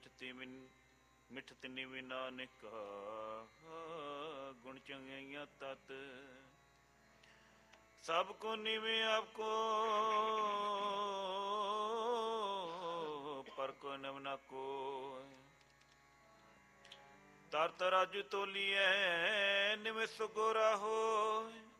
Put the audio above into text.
ਮਿਠ ਤਿੰਨੀ ਵੀ ਨਾਨਕ ਗੁਣ ਚੰਗਿਆਈਆਂ ਤਤ ਸਭ ਕੋ ਨੀਵੇਂ ਆਪ ਕੋ ਪਰ ਕੋ ਨਵ ਨਾ ਕੋਇ ਤਰ ਤਰਾਜੂ ਤੋਲੀਐ ਨਿਮਿਸ ਗੋਰਾ ਹੋਇ